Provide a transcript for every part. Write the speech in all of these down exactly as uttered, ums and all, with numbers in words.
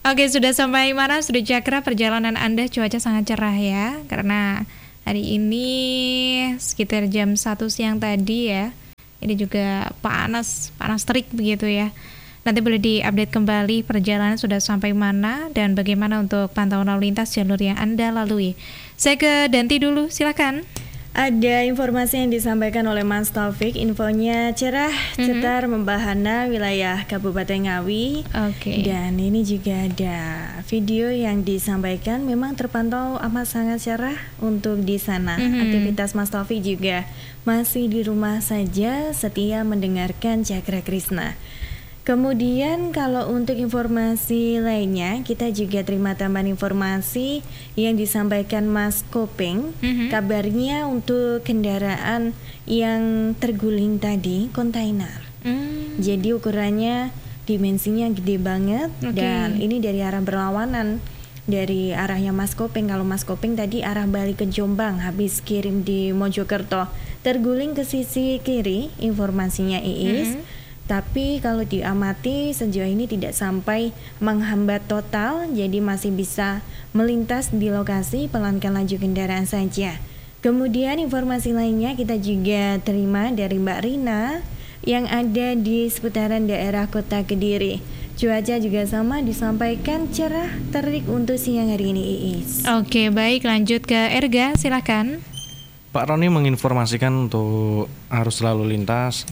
Oke, sudah sampai mana Sudah Cakra perjalanan Anda? Cuaca sangat cerah ya, karena hari ini sekitar jam satu siang tadi ya. Ini juga panas, panas terik begitu ya. Nanti boleh diupdate kembali perjalanan sudah sampai mana dan bagaimana untuk pantauan lalu lintas jalur yang Anda lalui. Saya ke Danti dulu, silakan. Ada informasi yang disampaikan oleh Mas Taufik, infonya cerah, mm-hmm. cetar, membahana wilayah Kabupaten Ngawi. Oke. Okay. Dan ini juga ada video yang disampaikan, memang terpantau amat sangat cerah untuk di sana. Mm-hmm. Aktivitas Mas Taufik juga masih di rumah saja, setia mendengarkan Cakra Krisna. Kemudian kalau untuk informasi lainnya, kita juga terima tambahan informasi yang disampaikan Mas Kopeng. Mm-hmm. Kabarnya untuk kendaraan yang terguling tadi, kontainer. Mm. Jadi ukurannya, dimensinya gede banget. Okay. Dan ini dari arah berlawanan, dari arahnya Mas Kopeng. Kalau Mas Kopeng tadi arah balik ke Jombang, habis kirim di Mojokerto, terguling ke sisi kiri, informasinya Iis. Mm-hmm. Tapi kalau diamati sejauh ini tidak sampai menghambat total, jadi masih bisa melintas di lokasi, pelankan laju kendaraan saja. Kemudian informasi lainnya kita juga terima dari Mbak Rina yang ada di seputaran daerah Kota Kediri. Cuaca juga sama, disampaikan cerah terik untuk siang hari ini Iis. Oke, baik, lanjut ke Erga, silakan. Pak Roni menginformasikan untuk arus lalu lintas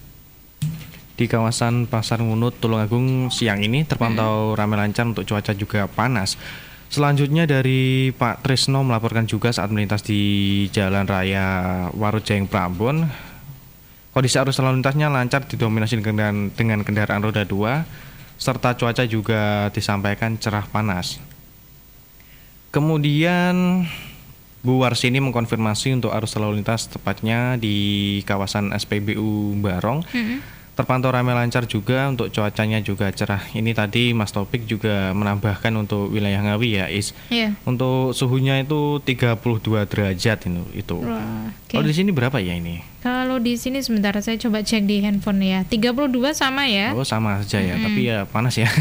di kawasan Pasar Ngunut, Tulungagung siang ini terpantau ramai lancar untuk cuaca juga panas. Selanjutnya dari Pak Trisno melaporkan juga saat melintas di Jalan Raya Warujeng Prambon, kondisi arus lalu lintasnya lancar didominasi dengan, dengan kendaraan roda dua, serta cuaca juga disampaikan cerah panas. Kemudian Bu Warsini mengkonfirmasi untuk arus lalu lintas tepatnya di kawasan S P B U Barong. Mm-hmm. Terpantau ramai lancar juga, untuk cuacanya juga cerah. Ini tadi Mas Topik juga menambahkan untuk wilayah Ngawi ya Is. Yeah. Untuk suhunya itu tiga puluh dua derajat itu. itu. Wah, okay. Kalau di sini berapa ya ini? Kalau di sini sebentar saya coba cek di handphone ya. tiga puluh dua sama ya? Oh, sama saja ya, mm-hmm. tapi ya panas ya.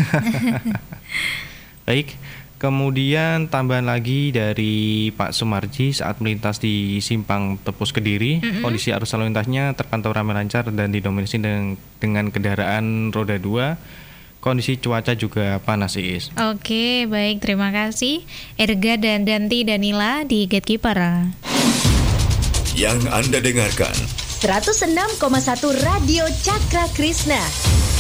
Baik. Kemudian tambahan lagi dari Pak Sumarji saat melintas di Simpang Tepus Kediri, mm-hmm. kondisi arus lalu lintasnya terpantau ramai lancar dan didominasi dengan, dengan kendaraan roda dua. Kondisi cuaca juga panas Iis. Oke, baik, terima kasih Erga dan Danti Danila di Gatekeeper. Yang Anda dengarkan seratus enam koma satu Radio Cakra Krisna.